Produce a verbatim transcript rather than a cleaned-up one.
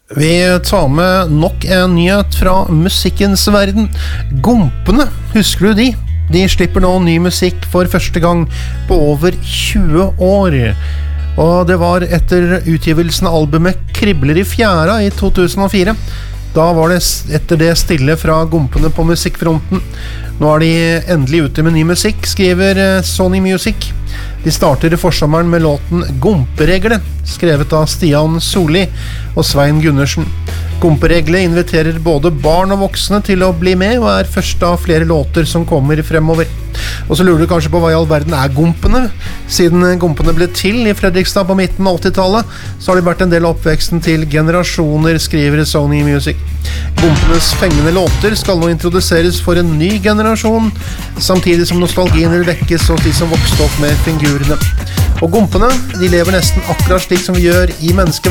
Vi tar med nok en nyhet fra musikkens verden. Gompene, husker du de? De slipper nå ny musikk for første gang på over tjue år. Og det var etter utgivelsen av albumet Kribler i fjæra i to tusen og fire. Da var det etter det stille fra Gompene på musikkfronten. Nå er de endelig ute med ny musikk, skriver Sony Music. De starter i forsommeren med låten Gomperegle, skrevet av Stian Soli og Svein Gundersen. Gomperegle inviterer både barn og voksne til å bli med, og er første av flere låter som kommer fremover. Og så lurer du kanskje på hva i all verden er Gompene? Siden Gompene ble til i Fredrikstad på midten av åttitallet, så har de vært en del av oppveksten til generasjoner, skriver Sony Music. Gompenes fengende låter skal nå introduseres for en ny generasjon, samtidig som nostalgien vil vekkes hos de som vokste opp med figurene. Og Gompene, de lever nesten akkurat slik som vi gjør i mennesket.